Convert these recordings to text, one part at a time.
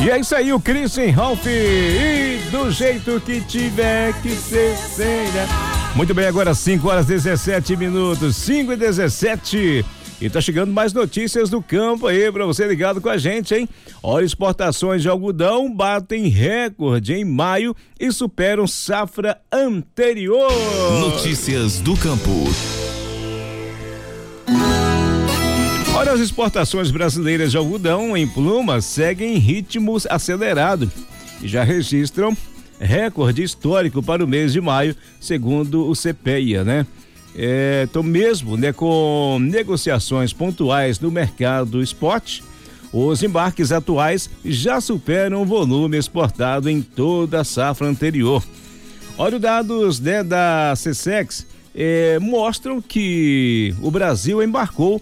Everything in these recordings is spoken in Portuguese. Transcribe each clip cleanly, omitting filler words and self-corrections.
E é isso aí, o Christian Ralph, e do jeito que tiver que ser, será. Muito bem, agora 5h17, 5h17. E tá chegando mais notícias do campo aí pra você ligado com a gente, hein? Olha, exportações de algodão batem recorde em maio e superam safra anterior. Notícias do campo. Olha, as exportações brasileiras de algodão em pluma seguem ritmo acelerado e já registram recorde histórico para o mês de maio, segundo o CPEA, né? Então mesmo, né, com negociações pontuais no mercado spot, os embarques atuais já superam o volume exportado em toda a safra anterior. Olha, os dados, né, da SECEX mostram que o Brasil embarcou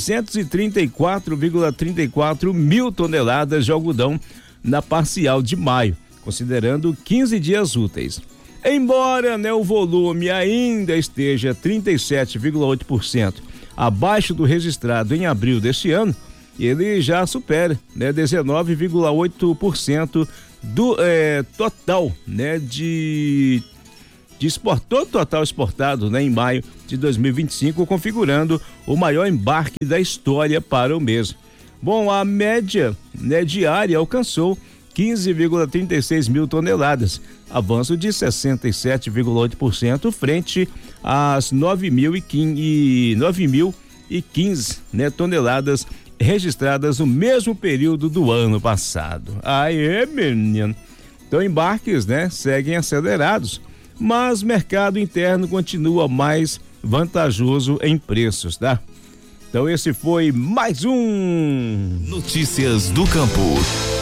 234,34 mil toneladas de algodão na parcial de maio, considerando 15 dias úteis. Embora, né, o volume ainda esteja 37,8% abaixo do registrado em abril deste ano, ele já supera, né, 19,8% do total, né, total exportado, né, em maio de 2025, configurando o maior embarque da história para o mês. Bom, a média, né, diária alcançou 15,36 mil toneladas, avanço de 67,8% frente às 9.015, né, toneladas registradas no mesmo período do ano passado. Aê, menino! Então, embarques, né, seguem acelerados, mas mercado interno continua mais vantajoso em preços, tá? Então, esse foi mais um Notícias do campo.